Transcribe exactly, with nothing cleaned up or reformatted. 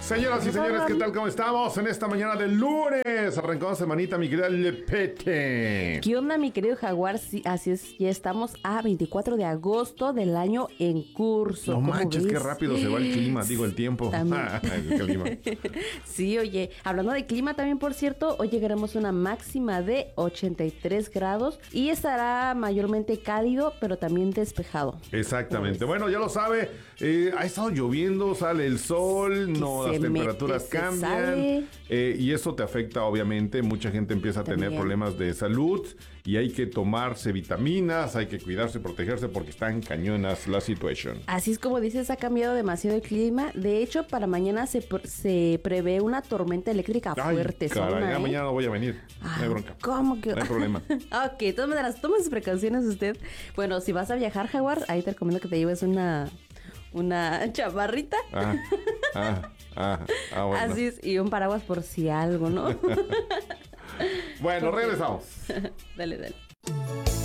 Señoras y señores, ¿qué tal? ¿Cómo estamos? En esta mañana de lunes, arrancamos semanita, mi querida Lepete. ¿Qué onda, mi querido Jaguar? Sí, así es, ya estamos a veinticuatro de agosto del año en curso. No manches, ves? qué rápido se va el clima, digo el tiempo. el clima. Sí, oye, hablando de clima también, por cierto, hoy llegaremos a una máxima de ochenta y tres grados y estará mayormente cálido, pero también despejado. Exactamente. Bueno, ya lo sabe, eh, ha estado lloviendo, sale el sol, no, las temperaturas mete, cambian eh, y eso te afecta, obviamente. Mucha gente empieza a también tener problemas de salud y hay que tomarse vitaminas, hay que cuidarse, protegerse porque están cañonas la situación. Así es como dices, ha cambiado demasiado el clima. De hecho, para mañana se, se prevé una tormenta eléctrica Ay, fuerte. Caray, zona, ya ¿eh? mañana no voy a venir. Ah, no hay bronca. ¿Cómo que? No hay problema. Ok, de todas maneras, tome sus precauciones usted. Bueno, si vas a viajar, Jaguar, ahí te recomiendo que te lleves una, una chamarrita. Ah, ah, ah, ah, bueno. Así es, y un paraguas por si algo, ¿no? Bueno, regresamos. Dale, dale.